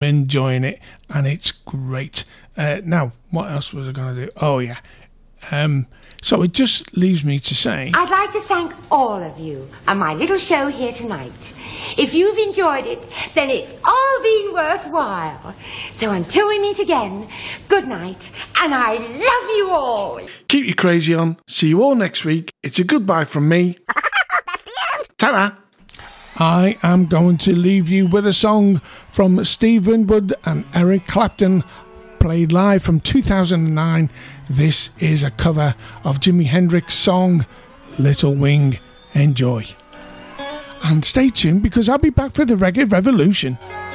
enjoying it, and it's great. Now, what else was I going to do? Oh, yeah. So it just leaves me to say, I'd like to thank all of you on my little show here tonight. If you've enjoyed it, then it's all been worthwhile. So until we meet again, good night, and I love you all. Keep your crazy on. See you all next week. It's a goodbye from me. That's the end. Ta-ra. I am going to leave you with a song from Steve Winwood and Eric Clapton, played live from 2009. This is a cover of Jimi Hendrix's song Little Wing. Enjoy. And stay tuned, because I'll be back for the Reggae Revolution.